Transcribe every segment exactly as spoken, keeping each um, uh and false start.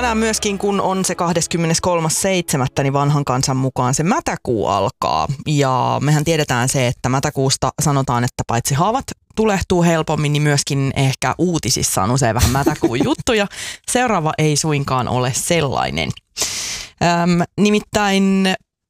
tänään myöskin, kun on se kahdeskymmeneskolmas seitsemättä, niin vanhan kansan mukaan se mätäkuu alkaa. Ja mehän tiedetään se, että mätäkuusta sanotaan, että paitsi haavat tulehtuu helpommin, niin myöskin ehkä uutisissa on usein vähän mätäkuun juttuja. Seuraava ei suinkaan ole sellainen. Öm, nimittäin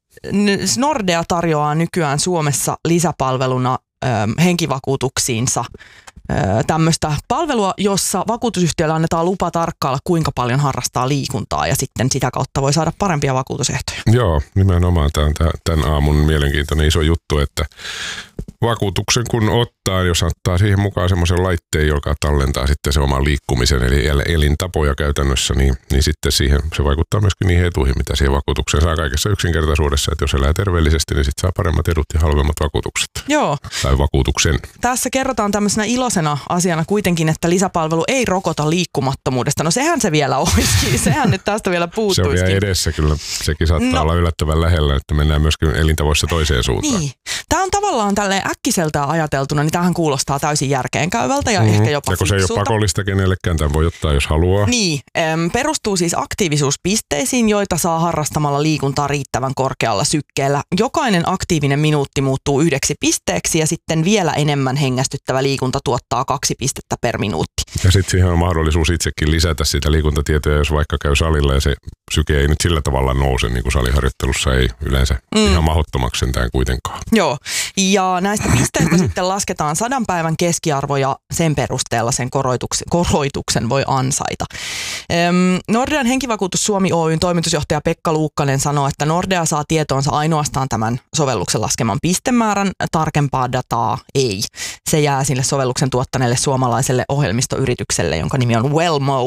Nordea tarjoaa nykyään Suomessa lisäpalveluna öm, henkivakuutuksiinsa tämmöistä palvelua, jossa vakuutusyhtiölle annetaan lupa tarkkailla, kuinka paljon harrastaa liikuntaa ja sitten sitä kautta voi saada parempia vakuutusehtoja. Joo, nimenomaan tämä on tämän aamun mielenkiintoinen iso juttu, että vakuutuksen kun ottaa, jos ottaa siihen mukaan semmoisen laitteen, joka tallentaa sitten se oman liikkumisen, eli elintapoja käytännössä, niin, niin sitten siihen se vaikuttaa myöskin niihin etuihin, mitä siihen vakuutukseen saa kaikessa yksinkertaisuudessa, että jos elää terveellisesti, niin sitten saa paremmat edut ja halvemmat vakuutukset. Joo. Tai vakuutuksen. Tässä kerrotaan tämmöisenä iloisena asiana kuitenkin, että lisäpalvelu ei rokota liikkumattomuudesta. No sehän se vielä olisikin, sehän nyt tästä vielä puuttuisikin. Se on vielä edessä kyllä, sekin saattaa no. olla yllättävän lähellä, että mennään myöskin elintavoissa toiseen suuntaan. Niin. Tämä on tavallaan tälleen äkkiseltään ajateltuna, niin tämähän kuulostaa täysin järkeenkäyvältä ja mm-hmm. ehkä jopa ja kun fiksulta. Se ei ole pakollista kenellekään, tämän voi ottaa jos haluaa. Niin, äm, perustuu siis aktiivisuuspisteisiin, joita saa harrastamalla liikuntaa riittävän korkealla sykkeellä. Jokainen aktiivinen minuutti muuttuu yhdeksi pisteeksi ja sitten vielä enemmän hengästyttävä liikunta tuottaa kaksi pistettä per minuutti. Ja sitten siihen on mahdollisuus itsekin lisätä sitä liikuntatietoja, jos vaikka käy salilla ja se syke ei nyt sillä tavalla nouse, niin kuin saliharjoittelussa ei yleensä mm. ihan mahdottomaksi sentään kuitenkaan. Joo, ja näistä pisteistä sitten lasketaan sadan päivän keskiarvo ja sen perusteella sen koroituksen, koroituksen voi ansaita. Öm, Nordean henkivakuutus Suomi Oyn toimitusjohtaja Pekka Luukkanen sanoo, että Nordea saa tietoonsa ainoastaan tämän sovelluksen laskeman pistemäärän, tarkempaa dataa ei. Se jää sille sovelluksen tuottaneelle suomalaiselle ohjelmistoyritykselle, jonka nimi on Wellmo.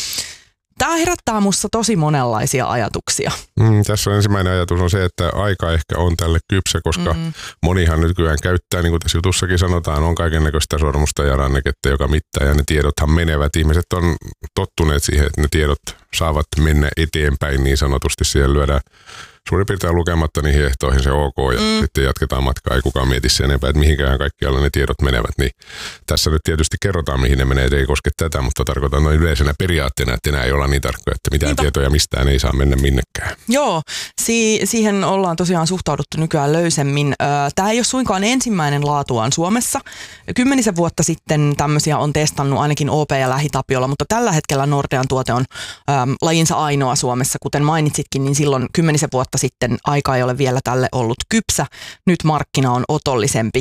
Tämä herättää musta tosi monenlaisia ajatuksia. Mm, tässä on ensimmäinen ajatus on se, että aika ehkä on tälle kypsä, koska mm. monihan nykyään käyttää, niin kuin tässä jutussakin sanotaan, on kaikennäköistä sormusta ja ranneketta, joka mittaa ja ne tiedothan menevät. Ihmiset on tottuneet siihen, että ne tiedot saavat mennä eteenpäin niin sanotusti. Siellä lyödään suurin piirtein lukematta niihin ehtoihin se ok ja mm. sitten jatketaan matkaa. Ei kukaan mieti sen enempää, että mihinkään kaikkialla ne tiedot menevät. Niin tässä nyt tietysti kerrotaan, mihin ne menee, että ei koske tätä, mutta tarkoitan noin yleisenä periaatteena, että enää ei olla niin tarkkoja, että mitään Niinpä. tietoja mistään ei saa mennä minnekään. Joo, si- siihen ollaan tosiaan suhtauduttu nykyään löysemmin. Tämä ei ole suinkaan ensimmäinen laatuaan Suomessa. Kymmenisen vuotta sitten tämmöisiä on testannut ainakin O P ja Lähitapiola, mutta tällä hetkellä Nordean tuote on äm, lajinsa ainoa Suomessa. Kuten mainitsitkin, niin silloin kymmenisen vuotta sitten aika ei ole vielä tälle ollut kypsä. Nyt markkina on otollisempi.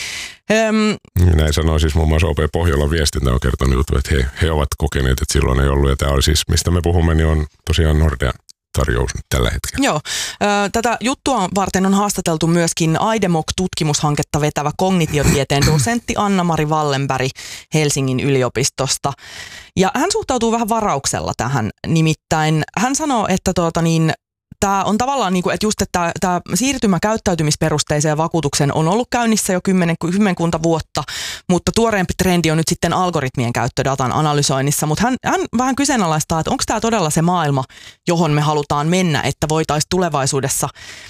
Öm, Näin sanoi siis muun muassa O P Pohjolan viestintä on kertonut, että he, he ovat kokeneet, että silloin ei ollut. Ja tämä oli siis, mistä me puhumme, niin on tosiaan Nordean tarjous tällä hetkellä. Joo. Ö, tätä juttua varten on haastateltu myöskin AIDEMOC-tutkimushanketta vetävä kognitiotieteen dosentti Anna-Mari Wallenberg Helsingin yliopistosta. Ja hän suhtautuu vähän varauksella tähän. Nimittäin hän sanoo, että tuota niin, tämä on tavallaan niin kuin, että just että tämä siirtymä käyttäytymisperusteiseen vakuutukseen on ollut käynnissä jo kymmenen, kymmenkunta vuotta, mutta tuoreempi trendi on nyt sitten algoritmien käyttödatan analysoinnissa. Mutta hän, hän vähän kyseenalaistaa, että onko tämä todella se maailma, johon me halutaan mennä, että voitaisiin tulevaisuudessa,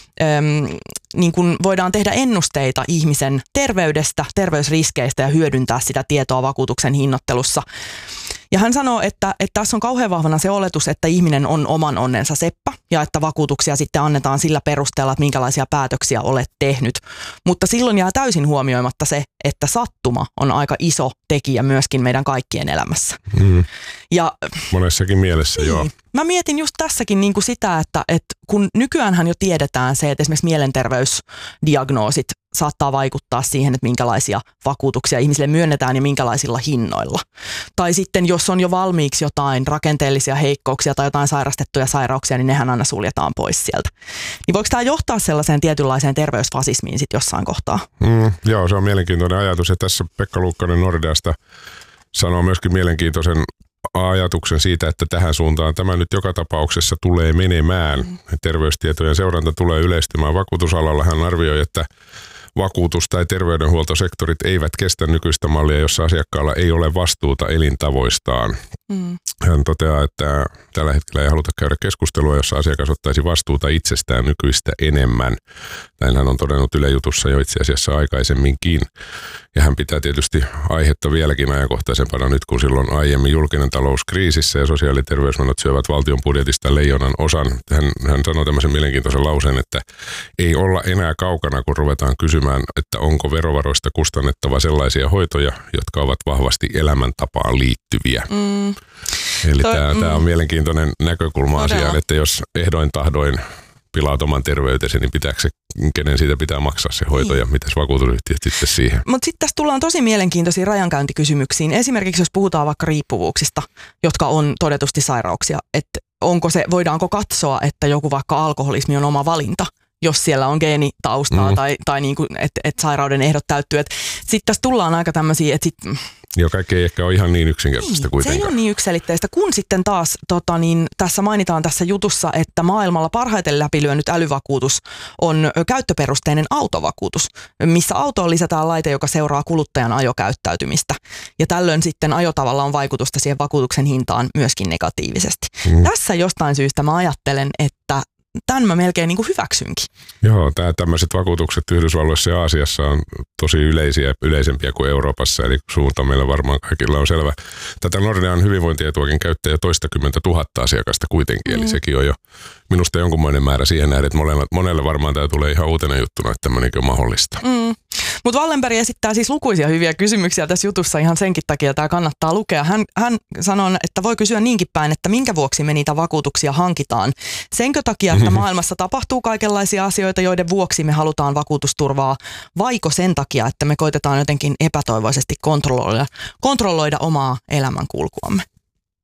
äm, niin kuin voidaan tehdä ennusteita ihmisen terveydestä, terveysriskeistä ja hyödyntää sitä tietoa vakuutuksen hinnoittelussa. Ja hän sanoo, että, että tässä on kauhean vahvana se oletus, että ihminen on oman onnensa seppä ja että vakuutuksia sitten annetaan sillä perusteella, että minkälaisia päätöksiä olet tehnyt. Mutta silloin jää täysin huomioimatta se, että sattuma on aika iso tekijä myöskin meidän kaikkien elämässä. Mm. Ja, monessakin mielessä, niin, joo. Mä mietin just tässäkin niin kuin sitä, että, että kun nykyäänhän jo tiedetään se, että esimerkiksi mielenterveysdiagnoosit saattaa vaikuttaa siihen, että minkälaisia vakuutuksia ihmisille myönnetään ja minkälaisilla hinnoilla. Tai sitten jos on jo valmiiksi jotain rakenteellisia heikkouksia tai jotain sairastettuja sairauksia, niin nehän aina suljetaan pois sieltä. Niin voiko tämä johtaa sellaiseen tietynlaiseen terveysfasismiin sitten jossain kohtaa? Mm, joo, se on mielenkiintoinen ajatus. Ja tässä Pekka Luukkanen Nordeasta sanoo myöskin mielenkiintoisen ajatuksen siitä, että tähän suuntaan tämä nyt joka tapauksessa tulee menemään. Mm. Terveystietojen seuranta tulee yleistymään vakuutusalalla. Hän arvioi, että vakuutus- tai terveydenhuoltosektorit eivät kestä nykyistä mallia, jossa asiakkaalla ei ole vastuuta elintavoistaan. Mm. Hän toteaa, että tällä hetkellä ei haluta käydä keskustelua, jossa asiakas ottaisi vastuuta itsestään nykyistä enemmän. Näin hän on todennut Yle Jutussa jo itse asiassa aikaisemminkin. Ja hän pitää tietysti aihetta vieläkin ajankohtaisempana nyt, kun silloin aiemmin julkinen talous kriisissä ja sosiaali- ja terveysmenot syövät valtion budjetista leijonan osan. Hän, hän sanoi tämmöisen mielenkiintoisen lauseen, että ei olla enää kaukana, kun ruvetaan kysymään, että onko verovaroista kustannettava sellaisia hoitoja, jotka ovat vahvasti elämäntapaan liittyviä. Mm. Eli tämä mm. on mielenkiintoinen näkökulma asiaan, että jos ehdoin tahdoin pilaat oman terveytesi, niin pitääkö se, kenen siitä pitää maksaa se hoito niin. Ja mitäs vakuutusyhtiöt sitten siihen? Mutta sitten tässä tullaan tosi mielenkiintoisiin rajankäyntikysymyksiin. Esimerkiksi jos puhutaan vaikka riippuvuuksista, jotka on todetusti sairauksia, että onko se, voidaanko katsoa, että joku vaikka alkoholismi on oma valinta, jos siellä on geenitaustaa mm. tai, tai niinku, että et sairauden ehdot täyttyy. Sitten tässä tullaan aika tämmöisiä, että sit joo, kaikki ei ehkä ole ihan niin yksinkertaista niin, kuitenkaan. Se ei ole niin yksiselitteistä, kun sitten taas tota, niin, tässä mainitaan tässä jutussa, että maailmalla parhaiten läpilyönyt älyvakuutus on käyttöperusteinen autovakuutus, missä autoon lisätään laite, joka seuraa kuluttajan ajokäyttäytymistä. Ja tällöin sitten ajotavalla on vaikutusta siihen vakuutuksen hintaan myöskin negatiivisesti. Mm. Tässä jostain syystä mä ajattelen, että tämän mä melkein niin kuin hyväksynkin. Joo, tämä tämmöiset vakuutukset Yhdysvalloissa ja Aasiassa on tosi yleisiä, yleisempiä kuin Euroopassa, eli suunta meillä varmaan kaikilla on selvä. Tätä Nordean hyvinvointietuakin käyttää jo toistakymmentä tuhatta asiakasta kuitenkin, mm. eli sekin on jo minusta jonkunmoinen määrä siihen nähden, että monelle, monelle varmaan tämä tulee ihan uutena juttuna, että tämmöinenkin on mahdollista. Mm. Mutta Wallenberg esittää siis lukuisia hyviä kysymyksiä tässä jutussa ihan senkin takia, tämä kannattaa lukea. Hän, hän sanoo, että voi kysyä niinkin päin, että minkä vuoksi me niitä vakuutuksia hankitaan. Senkö takia, että maailmassa tapahtuu kaikenlaisia asioita, joiden vuoksi me halutaan vakuutusturvaa, vaiko sen takia, että me koitetaan jotenkin epätoivoisesti kontrolloida, kontrolloida omaa elämänkulkuamme.